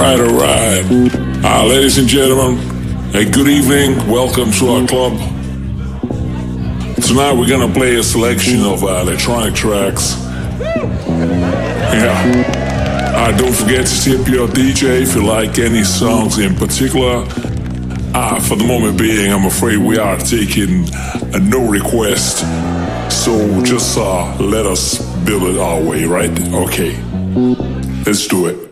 Alright. Ladies and gentlemen, a good evening. Welcome to our club. Tonight we're gonna play a selection of electronic tracks. Yeah. Don't forget to tip your DJ if you like any songs in particular. For the moment being, I'm afraid we are taking no request. So just let us build it our way, right? Okay. Let's do it.